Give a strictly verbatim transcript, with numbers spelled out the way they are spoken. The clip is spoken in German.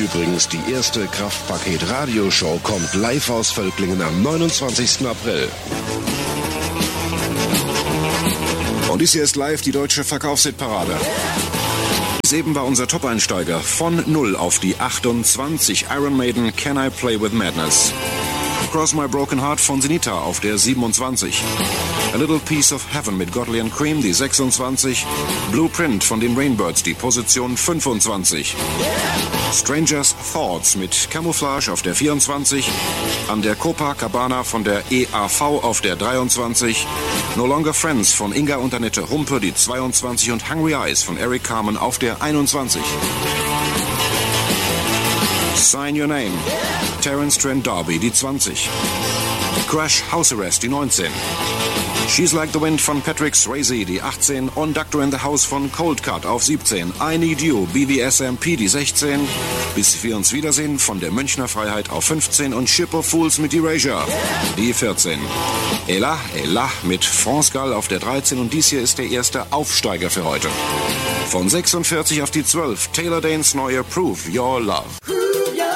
Übrigens, die erste Kraftpaket-Radioshow kommt live aus Völklingen am neunundzwanzigsten April. Und dies hier ist live die deutsche Verkaufshitparade. Bis eben war unser Top-Einsteiger von null auf die achtundzwanzig. Iron Maiden, Can I Play With Madness? Cross My Broken Heart von Sinita auf der siebenundzwanzig. A Little Piece of Heaven mit Godley and Cream, die sechsundzwanzig. Blueprint von den Rainbirds, die Position fünfundzwanzig. Strangers Thoughts mit Camouflage auf der vierundzwanzig. An der Copacabana von der E A V auf der dreiundzwanzig. No Longer Friends von Inga und Annette Humpe, die zweiundzwanzig. Und Hungry Eyes von Eric Carmen auf der einundzwanzig. Sign Your Name, Terence Trent D'Arby, die zwanzig. Crash House Arrest, die neunzehn. She's Like the Wind von Patrick Swayze, die achtzehn. Und Doctor in the House von Cold Cut auf siebzehn. I Need You, B V S M P, die sechzehn. Bis wir uns wiedersehen von der Münchner Freiheit auf fünfzehn. Und Ship of Fools mit Erasure, die vierzehn. Ella, Ella mit France Gall auf der dreizehn. Und dies hier ist der erste Aufsteiger für heute. Von sechsundvierzig auf die zwölf. Taylor Danes neue Prove Your Love.